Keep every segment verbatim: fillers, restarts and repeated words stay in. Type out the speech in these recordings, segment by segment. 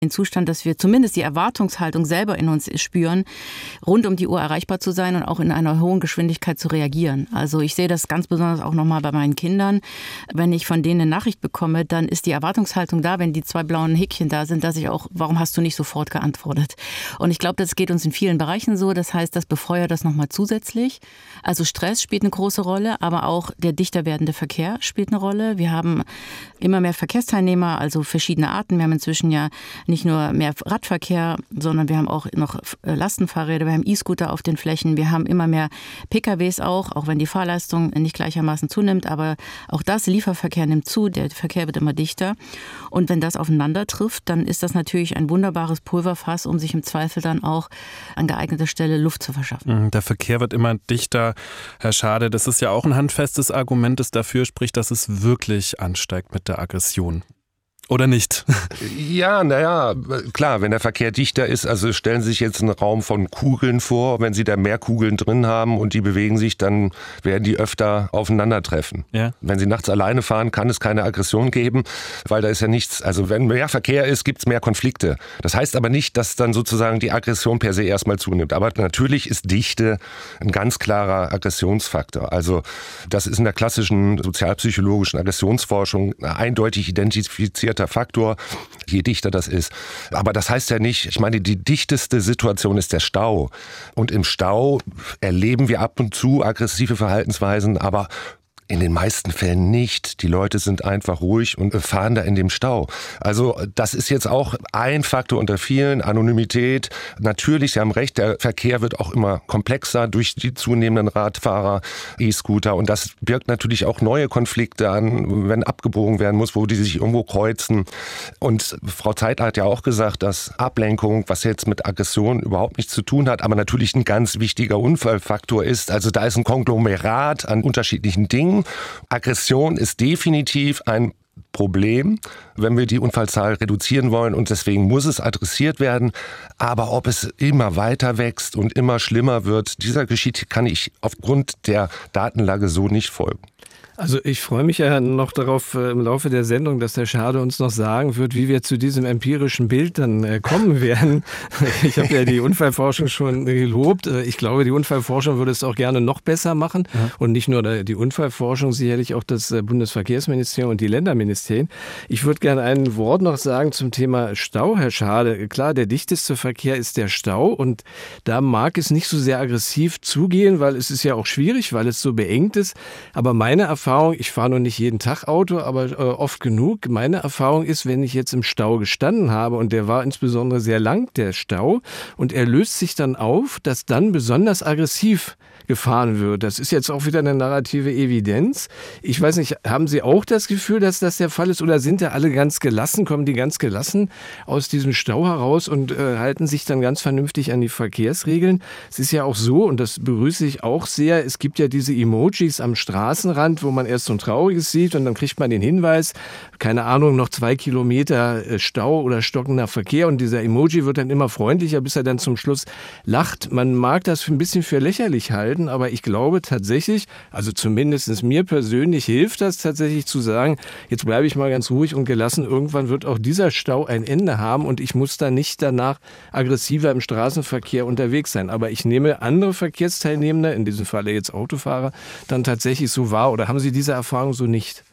den Zustand, dass wir zumindest die Erwartungshaltung selber in uns spüren, rund um die Uhr erreichbar zu sein und auch in einer hohen Geschwindigkeit zu reagieren. Also ich sehe das ganz besonders auch nochmal bei meinen Kindern. Wenn ich von denen eine Nachricht bekomme, dann ist die Erwartungshaltung da, wenn die zwei blauen Häkchen da sind, dass ich auch, warum hast du nicht sofort geantwortet? Und ich glaube, das geht uns in vielen Bereichen so. Das heißt, das befeuert das nochmal zusätzlich. Also Stress spielt eine große Rolle, aber auch der dichter werdende Verkehr spielt eine Rolle. Wir haben immer mehr Verkehrsteilnehmer, also verschiedene Arten. Wir haben inzwischen ja nicht nur mehr Radverkehr, sondern wir haben auch noch Lastenfahrräder, wir haben E-Scooter auf den Flächen, wir haben immer mehr P K Ws auch, auch wenn die Fahrleistung nicht gleichermaßen zunimmt, aber auch das, Lieferverkehr nimmt zu, der Verkehr wird immer dichter. Und wenn das aufeinander trifft, dann ist das natürlich ein wunderbares Pulverfass, um sich im Zweifel dann auch an geeigneter Stelle Luft zu verschaffen. Der Verkehr wird immer dichter, Herr Schade. Das ist ja auch ein handfestes Argument, das dafür spricht, dass es wirklich ansteigt mit der Aggression. Oder nicht? Ja, naja, klar, wenn der Verkehr dichter ist, also stellen Sie sich jetzt einen Raum von Kugeln vor, wenn Sie da mehr Kugeln drin haben und die bewegen sich, dann werden die öfter aufeinandertreffen. Ja. Wenn Sie nachts alleine fahren, kann es keine Aggression geben, weil da ist ja nichts, also wenn mehr Verkehr ist, gibt es mehr Konflikte. Das heißt aber nicht, dass dann sozusagen die Aggression per se erstmal zunimmt. Aber natürlich ist Dichte ein ganz klarer Aggressionsfaktor. Also das ist in der klassischen sozialpsychologischen Aggressionsforschung eindeutig identifizierter Faktor, je dichter das ist. Aber das heißt ja nicht, ich meine, die dichteste Situation ist der Stau. Und im Stau erleben wir ab und zu aggressive Verhaltensweisen, aber in den meisten Fällen nicht. Die Leute sind einfach ruhig und fahren da in dem Stau. Also das ist jetzt auch ein Faktor unter vielen. Anonymität. Natürlich, Sie haben recht, der Verkehr wird auch immer komplexer durch die zunehmenden Radfahrer, E-Scooter. Und das birgt natürlich auch neue Konflikte an, wenn abgebogen werden muss, wo die sich irgendwo kreuzen. Und Frau Zeitler hat ja auch gesagt, dass Ablenkung, was jetzt mit Aggression überhaupt nichts zu tun hat, aber natürlich ein ganz wichtiger Unfallfaktor ist. Also da ist ein Konglomerat an unterschiedlichen Dingen. Aggression ist definitiv ein Problem, wenn wir die Unfallzahl reduzieren wollen, und deswegen muss es adressiert werden. Aber ob es immer weiter wächst und immer schlimmer wird, dieser Geschichte kann ich aufgrund der Datenlage so nicht folgen. Also ich freue mich ja noch darauf äh, im Laufe der Sendung, dass der Schade uns noch sagen wird, wie wir zu diesem empirischen Bild dann äh, kommen werden. Ich habe ja die Unfallforschung schon gelobt. Ich glaube, die Unfallforschung würde es auch gerne noch besser machen. Ja. Und nicht nur die Unfallforschung, sicherlich auch das Bundesverkehrsministerium und die Länderministerien. Ich würde gerne ein Wort noch sagen zum Thema Stau, Herr Schade. Klar, der dichteste Verkehr ist der Stau und da mag es nicht so sehr aggressiv zugehen, weil es ist ja auch schwierig, weil es so beengt ist. Aber meine Erfahrung, ich fahre noch nicht jeden Tag Auto, aber äh, oft genug. Meine Erfahrung ist, wenn ich jetzt im Stau gestanden habe und der war insbesondere sehr lang, der Stau, und er löst sich dann auf, dass dann besonders aggressiv gefahren wird. Das ist jetzt auch wieder eine narrative Evidenz. Ich weiß nicht, haben Sie auch das Gefühl, dass das der Fall ist, oder sind da alle ganz gelassen, kommen die ganz gelassen aus diesem Stau heraus und äh, halten sich dann ganz vernünftig an die Verkehrsregeln? Es ist ja auch so, und das begrüße ich auch sehr, es gibt ja diese Emojis am Straßenrand, wo man erst so ein Trauriges sieht und dann kriegt man den Hinweis, keine Ahnung, noch zwei Kilometer Stau oder stockender Verkehr, und dieser Emoji wird dann immer freundlicher, bis er dann zum Schluss lacht. Man mag das für ein bisschen für lächerlich halten, aber ich glaube tatsächlich, also zumindest mir persönlich hilft das tatsächlich zu sagen, jetzt bleibe ich mal ganz ruhig und gelassen, irgendwann wird auch dieser Stau ein Ende haben und ich muss dann nicht danach aggressiver im Straßenverkehr unterwegs sein. Aber ich nehme andere Verkehrsteilnehmende, in diesem Falle jetzt Autofahrer, dann tatsächlich so wahr, oder haben Sie diese Erfahrung so nicht?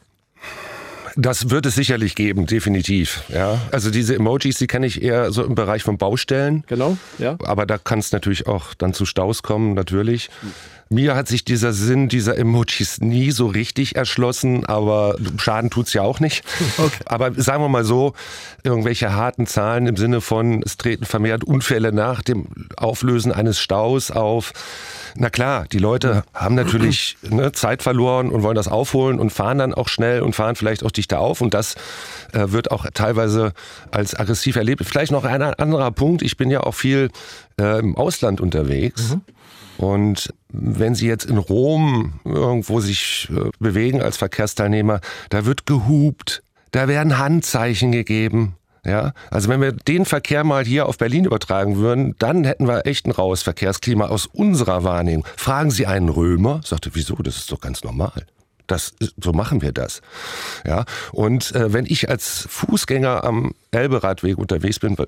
Das wird es sicherlich geben, definitiv. Ja. Also diese Emojis, die kenne ich eher so im Bereich von Baustellen. Genau, ja. Aber da kann es natürlich auch dann zu Staus kommen, natürlich. Mir hat sich dieser Sinn dieser Emojis nie so richtig erschlossen, aber Schaden tut's ja auch nicht. Okay. Aber sagen wir mal so, irgendwelche harten Zahlen im Sinne von, es treten vermehrt Unfälle nach dem Auflösen eines Staus auf. Na klar, die Leute haben natürlich ne, Zeit verloren und wollen das aufholen und fahren dann auch schnell und fahren vielleicht auch dichter auf, und das äh, wird auch teilweise als aggressiv erlebt. Vielleicht noch ein anderer Punkt, ich bin ja auch viel äh, im Ausland unterwegs. Mhm. Und wenn Sie jetzt in Rom irgendwo sich äh, bewegen als Verkehrsteilnehmer, da wird gehupt, da werden Handzeichen gegeben. Ja, also wenn wir den Verkehr mal hier auf Berlin übertragen würden, dann hätten wir echt ein raues Verkehrsklima aus unserer Wahrnehmung. Fragen Sie einen Römer, sagte, wieso, das ist doch ganz normal. Das, so machen wir das. Ja, und äh, wenn ich als Fußgänger am Elberadweg unterwegs bin,